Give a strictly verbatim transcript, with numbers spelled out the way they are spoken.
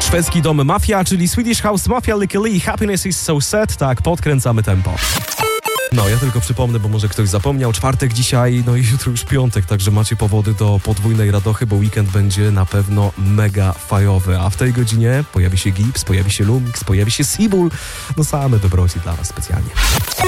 Szwedzki dom Mafia, czyli Swedish House Mafia, Lykke Li, Happiness is so sad. Tak, podkręcamy tempo. No, ja tylko przypomnę, bo może ktoś zapomniał, czwartek dzisiaj, no i jutro już piątek, także macie powody do podwójnej radochy, bo weekend będzie na pewno mega fajowy, a w tej godzinie pojawi się Gips, pojawi się Lumix, pojawi się Sibul, no same dobroci dla was specjalnie.